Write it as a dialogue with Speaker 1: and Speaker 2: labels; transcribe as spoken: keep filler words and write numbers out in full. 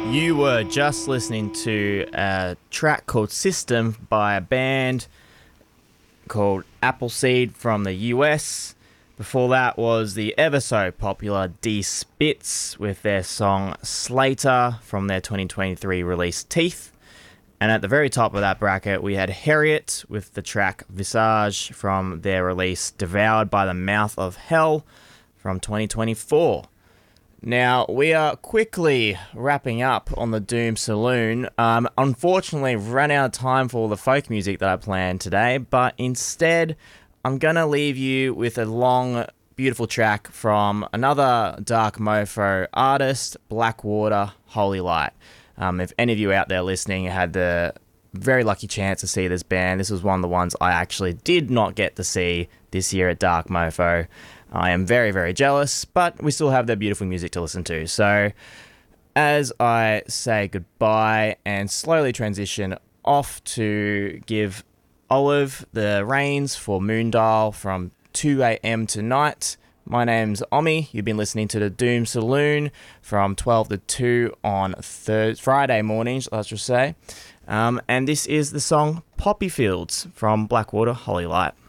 Speaker 1: You were just listening to a track called System by a band called Appleseed from the U S. Before that was the ever so popular D Spitz with their song Slater from their twenty twenty-three release Teeth. And at the very top of that bracket, we had Harriet with the track Visage from their release Devoured by the Mouth of Hell from twenty twenty-four. Now, we are quickly wrapping up on the Doom Saloon. Um, unfortunately, we've run out of time for all the folk music that I planned today, but instead, I'm going to leave you with a long, beautiful track from another Dark Mofo artist, Blackwater Holy Light. Um, if any of you out there listening had the very lucky chance to see this band, this was one of the ones I actually did not get to see this year at Dark Mofo. I am very, very jealous, but we still have their beautiful music to listen to. So as I say goodbye and slowly transition off to give Olive the reins for Moondial from two a.m. tonight, my name's Omi. You've been listening to the Doom Saloon from twelve to two on Thursday, Friday mornings, I should say. Um, and this is the song Poppy Fields from Blackwater Holy Light.